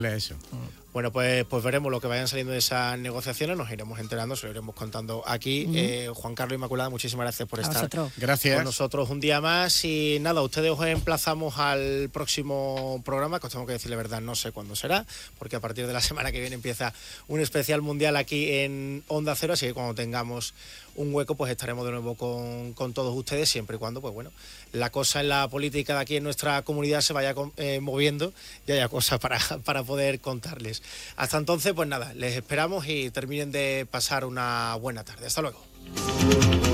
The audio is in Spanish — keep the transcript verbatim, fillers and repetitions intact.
Eso. Bueno, pues, pues veremos lo que vayan saliendo de esas negociaciones, nos iremos enterando, se lo iremos contando aquí. Uh-huh. eh, Juan Carlos, Inmaculada, muchísimas gracias por a estar vosotros. Gracias. con nosotros un día más. Y nada, ustedes os emplazamos al próximo programa, que os tengo que decir la verdad, no sé cuándo será, porque a partir de la semana que viene empieza un especial mundial aquí en Onda Cero, así que cuando tengamos un hueco, pues estaremos de nuevo con, con todos ustedes, siempre y cuando, pues bueno, la cosa en la política de aquí en nuestra comunidad se vaya eh, moviendo y haya cosas para, para poder contarles. Hasta entonces, pues nada, les esperamos y terminen de pasar una buena tarde. Hasta luego.